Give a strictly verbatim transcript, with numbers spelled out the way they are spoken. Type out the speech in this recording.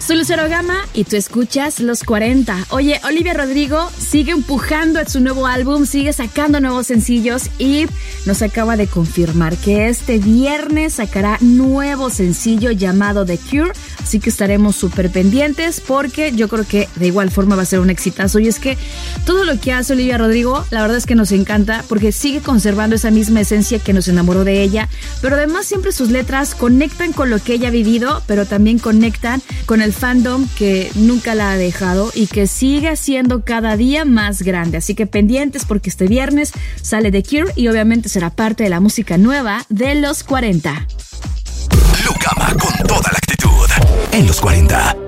Soy Lucero Gama y tú escuchas Los cuarenta. Oye, Olivia Rodrigo sigue empujando a su nuevo álbum, sigue sacando nuevos sencillos y nos acaba de confirmar que este viernes sacará nuevo sencillo llamado The Cure, así que estaremos súper pendientes porque yo creo que de igual forma va a ser un exitazo. Y es que todo lo que hace Olivia Rodrigo, la verdad es que nos encanta porque sigue conservando esa misma esencia que nos enamoró de ella, pero además siempre sus letras conectan con lo que ella ha vivido, pero también conectan con el fandom que nunca la ha dejado y que sigue siendo cada día más grande. Así que pendientes porque este viernes sale The Cure y obviamente será parte de la música nueva de Los cuarenta. Lucama con toda la actitud en Los cuarenta.